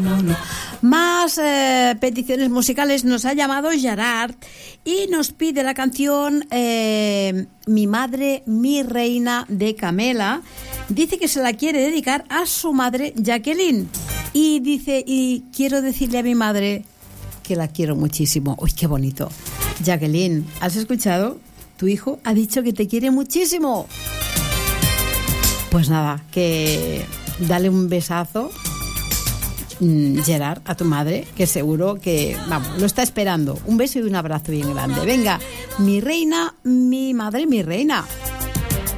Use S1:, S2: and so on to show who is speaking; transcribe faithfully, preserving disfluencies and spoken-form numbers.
S1: no, no. Más eh, peticiones musicales. Nos ha llamado Gerard y nos pide la canción eh, Mi madre, mi reina, de Camela. Dice que se la quiere dedicar a su madre Jacqueline. Y dice, y quiero decirle a mi madre que la quiero muchísimo. Uy, qué bonito. Jacqueline, ¿has escuchado? Tu hijo ha dicho que te quiere muchísimo. Pues nada, que dale un besazo, Gerard, a tu madre, que seguro que, vamos, lo está esperando. Un beso y un abrazo bien grande. Venga, mi reina, mi madre, mi reina.